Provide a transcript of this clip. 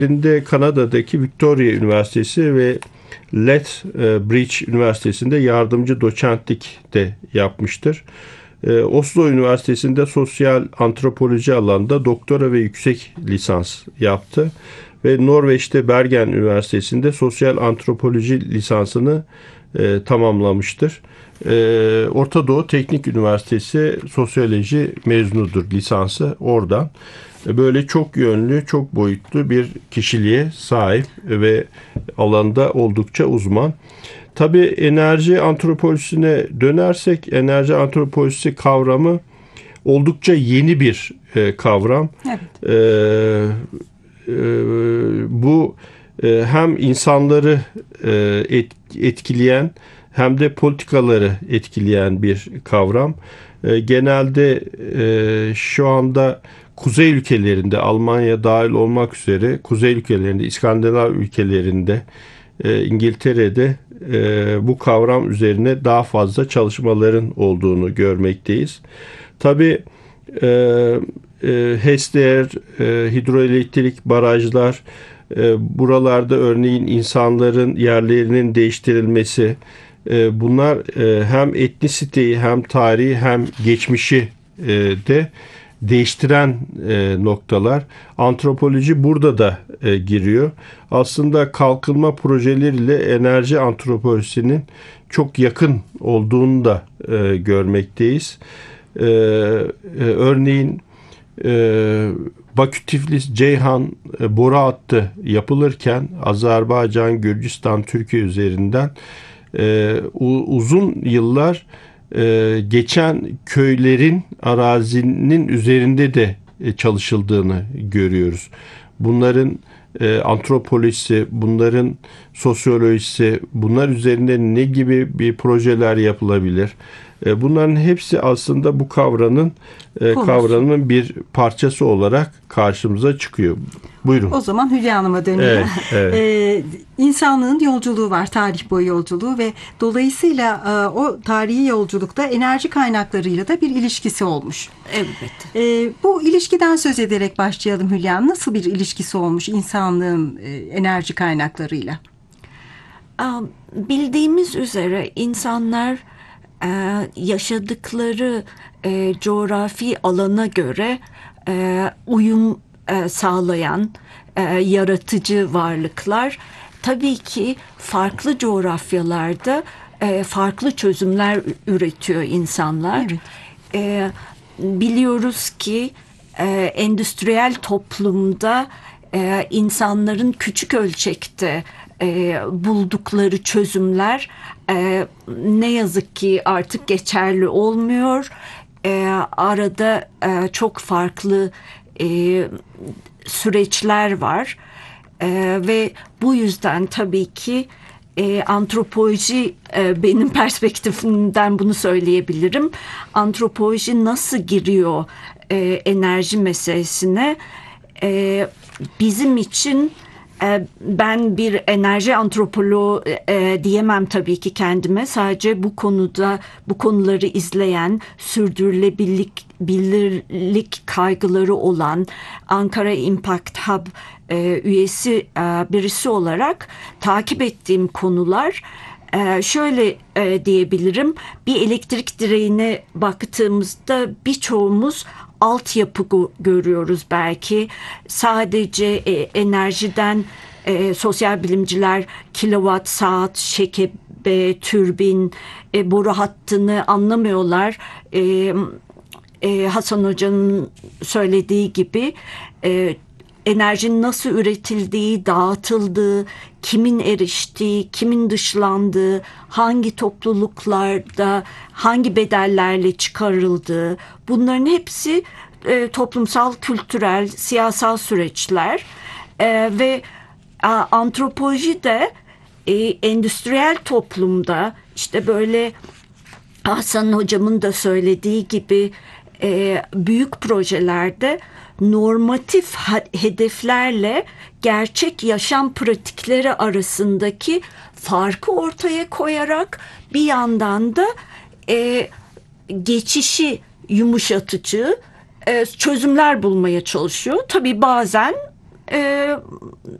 Kanada'daki Victoria Üniversitesi ve Lethbridge Üniversitesi'nde yardımcı doçentlik de yapmıştır. Oslo Üniversitesi'nde sosyal antropoloji alanında doktora ve yüksek lisans yaptı. Ve Norveç'te Bergen Üniversitesi'nde sosyal antropoloji lisansını tamamlamıştır. Orta Doğu Teknik Üniversitesi sosyoloji mezunudur, lisansı oradan. Böyle çok yönlü, çok boyutlu bir kişiliğe sahip ve alanda oldukça uzman. Tabii enerji antropolojisine dönersek, enerji antropolojisi kavramı oldukça yeni bir kavram. Evet. Bu hem insanları etkileyen hem de politikaları etkileyen bir kavram. Genelde şu anda kuzey ülkelerinde, Almanya dahil olmak üzere kuzey ülkelerinde, İskandinav ülkelerinde, İngiltere'de bu kavram üzerine daha fazla çalışmaların olduğunu görmekteyiz. Tabii HES'ler, hidroelektrik barajlar, buralarda örneğin insanların yerlerinin değiştirilmesi, bunlar hem etnisiteyi hem tarihi hem geçmişi de değiştiren noktalar. Antropoloji burada da giriyor. Aslında kalkınma projeleriyle enerji antropolojisinin çok yakın olduğunu da görmekteyiz. Örneğin Bakü-Tiflis-Ceyhan boru hattı yapılırken Azerbaycan, Gürcistan, Türkiye üzerinden uzun yıllar geçen köylerin arazinin üzerinde de çalışıldığını görüyoruz. Bunların antropolojisi, bunların sosyolojisi, bunlar üzerinde ne gibi bir projeler yapılabilir? Bunların hepsi aslında bu kavramın bir parçası olarak karşımıza çıkıyor. Buyurun. O zaman Hülya Hanım'a dönelim. Evet. İnsanlığın yolculuğu var, tarih boyu yolculuğu ve dolayısıyla o tarihi yolculukta enerji kaynaklarıyla da bir ilişkisi olmuş. Evet. Bu ilişkiden söz ederek başlayalım Hülya Hanım. Nasıl bir ilişkisi olmuş insanlığın enerji kaynaklarıyla? Bildiğimiz üzere insanlar yaşadıkları coğrafi alana göre uyum sağlayan yaratıcı varlıklar. Tabii ki farklı coğrafyalarda farklı çözümler üretiyor insanlar. Evet. Biliyoruz ki endüstriyel toplumda insanların küçük ölçekte buldukları çözümler ne yazık ki artık geçerli olmuyor. Arada çok farklı süreçler var ve bu yüzden tabii ki antropoloji, benim perspektifimden bunu söyleyebilirim. Antropoloji nasıl giriyor enerji meselesine? Bizim için ben bir enerji antropoloğu diyemem tabii ki kendime. Sadece bu konuları izleyen, sürdürülebilirlik kaygıları olan Ankara Impact Hub üyesi birisi olarak takip ettiğim konular şöyle diyebilirim. Bir elektrik direğine baktığımızda birçoğumuz altyapı görüyoruz belki. Sadece enerjiden sosyal bilimciler kilowatt saat, şekebe, türbin, boru hattını anlamıyorlar. Hasan Hoca'nın söylediği gibi enerjinin nasıl üretildiği, dağıtıldığı, kimin eriştiği, kimin dışlandığı, hangi topluluklarda, hangi bedellerle çıkarıldığı, bunların hepsi toplumsal, kültürel, siyasal süreçler ve antropoloji de endüstriyel toplumda işte böyle Hasan Hocam'ın da söylediği gibi büyük projelerde normatif hedeflerle gerçek yaşam pratikleri arasındaki farkı ortaya koyarak bir yandan da geçişi yumuşatıcı çözümler bulmaya çalışıyor. Tabii bazen e,